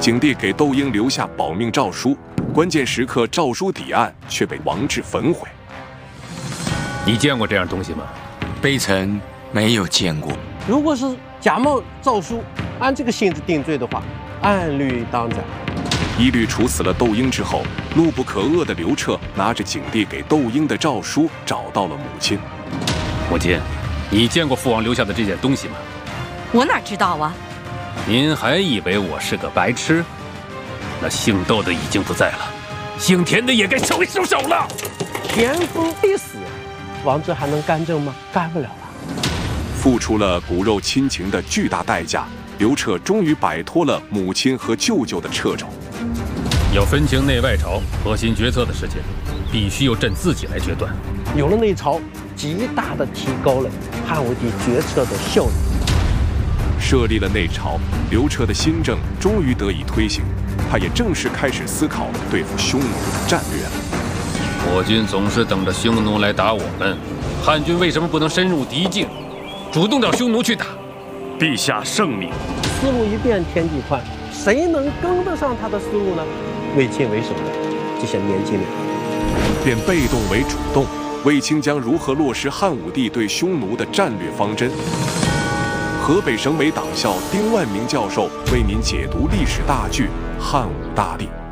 景帝给窦婴留下保命诏书，关键时刻诏书抵案却被王志焚毁。 你见过这样东西吗？ 微臣没有见过。 如果是假冒诏书，按这个性质定罪的话，按律当斩。 一律处死了窦婴之后，怒不可遏的刘彻拿着景帝给窦婴的诏书找到了母亲。 母亲，你见过父王留下的这件东西吗？ 我哪知道啊？ 您还以为我是个白痴？那姓窦的已经不在了，姓田的也该收一收手了。 田丰必死，王志还能干政吗？干不了了。 付出了骨肉亲情的巨大代价，刘彻终于摆脱了母亲和舅舅的掣肘。 要分清内外朝核心决策的事情，必须由朕自己来决断。 有了内朝，极大的提高了汉武帝决策的效率。 设立了内朝，刘彻的新政终于得以推行，他也正式开始思考对付匈奴的战略了。 我军总是等着匈奴来打我们，汉军为什么不能深入敌境，主动找匈奴去打？ 陛下圣明。 思路一变天地宽，谁能跟得上他的思路呢？卫青为首的这些年轻人变被动为主动，卫青将如何落实汉武帝对匈奴的战略方针？河北省委党校丁万明教授为您解读历史大剧《汉武大帝》。